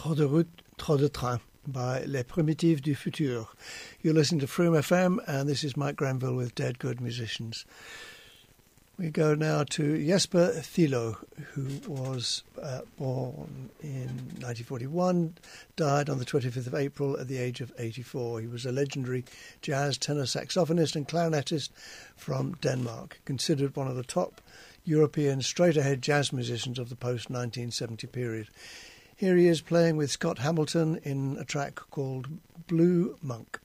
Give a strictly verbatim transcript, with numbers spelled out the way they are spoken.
Trop de route, trop de train by Les Primitives du Futur. You're listening to Froome F M, and this is Mike Granville with Dead Good Musicians. We go now to Jesper Thielo, who was uh, born in nineteen forty-one, died on the twenty-fifth of April at the age of eighty-four. He was a legendary jazz tenor saxophonist and clarinetist from Denmark, considered one of the top European straight-ahead jazz musicians of the post-nineteen seventy period. Here he is playing with Scott Hamilton in a track called Blue Monk.